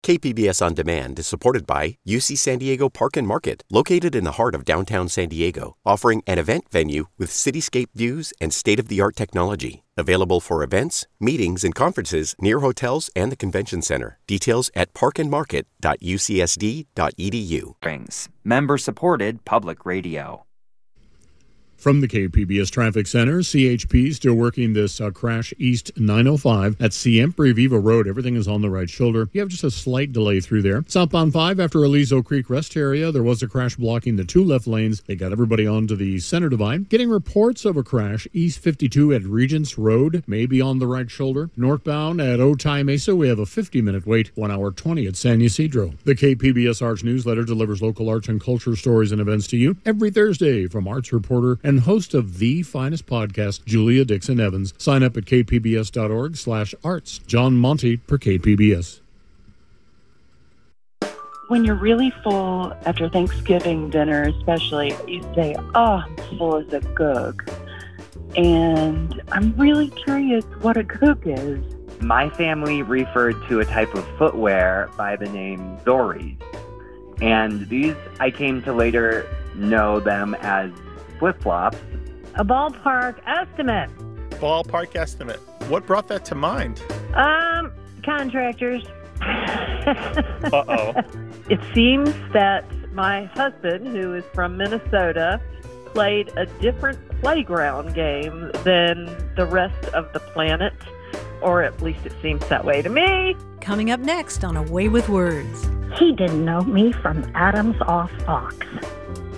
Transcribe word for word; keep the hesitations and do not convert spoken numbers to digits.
K P B S On Demand is supported by U C San Diego Park and Market, located in the heart of downtown San Diego, offering an event venue with cityscape views and state-of-the-art technology. Available for events, meetings, and conferences near hotels and the convention center. Details at park and market dot u c s d dot e d u. Member-supported public radio. From the K P B S Traffic Center, C H P still working this uh, crash east nine oh five at Siempre Viva Road. Everything is on the right shoulder. You have just a slight delay through there. Southbound five after Aliso Creek Rest area, there was a crash blocking the two left lanes. They got everybody onto the center divide. Getting reports of a crash east fifty-two at Regents Road, maybe on the right shoulder. Northbound at Otay Mesa, we have a fifty-minute wait, one hour twenty at San Ysidro. The K P B S Arts newsletter delivers local arts and culture stories and events to you every Thursday from arts reporter and host of the finest podcast, Julia Dixon Evans. Sign up at k p b s dot org slash arts. John Monty for K P B S. When you're really full after Thanksgiving dinner, especially, you say, oh, I'm full as a gook. And I'm really curious what a gook is. My family referred to a type of footwear by the name Dories. And these, I came to later know them as flip-flops. A ballpark estimate. Ballpark estimate. What brought that to mind? Um, contractors. Uh-oh. It seems that my husband, who is from Minnesota, played a different playground game than the rest of the planet, or at least it seems that way to me. Coming up next on A Way with Words. He didn't know me from Adam's off Fox.